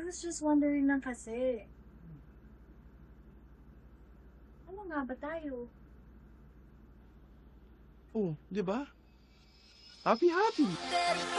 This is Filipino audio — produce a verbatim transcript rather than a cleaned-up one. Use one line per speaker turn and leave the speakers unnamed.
was just wondering lang kasi. Ano nga ba tayo?
Oh, 'di ba? Happy, happy.